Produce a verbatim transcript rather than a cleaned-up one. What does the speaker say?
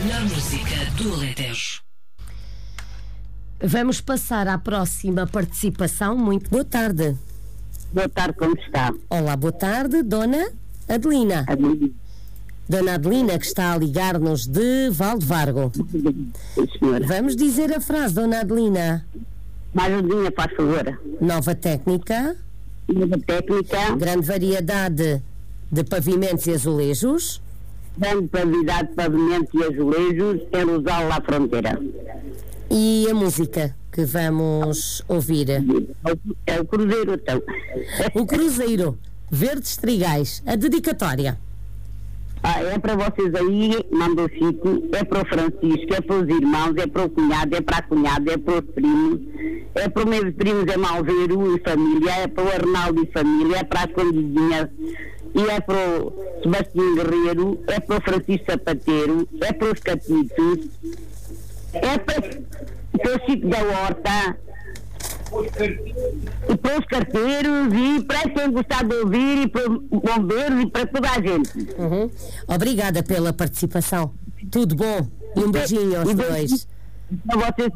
melhor música do Alentejo. Vamos passar à próxima participação. Muito boa tarde. Boa tarde, como está? Olá, boa tarde, Dona Adelina. Adelina. Dona Adelina, que está a ligar-nos de Valdevargo. Sim, senhora. Vamos dizer a frase, Dona Adelina. Mais Adelina, faz favor. Nova técnica. Nova técnica. Grande variedade de pavimentos e azulejos. Grande qualidade de pavimento e azulejos em Rosal La Fronteira. E a música que vamos ouvir? É o Cruzeiro, então. O Cruzeiro, Verdes Trigais, a dedicatória. Ah, é para vocês aí, manda o Chico, é para o Francisco, é para os irmãos, é para o cunhado, é para a cunhada, é para os primos, é para os meus primos, é Malveiro e família, é para o Arnaldo e família, é para a Condidinha, e é para o Sebastião Guerreiro, é para o Francisco Sapateiro, é para os Catitos, é para, para o Chico da Horta, e para os carteiros e para quem gostar de ouvir e para os bombeiros e para toda a gente. Uhum. Obrigada pela participação. Tudo bom? E um beijinho aos dois. Para vocês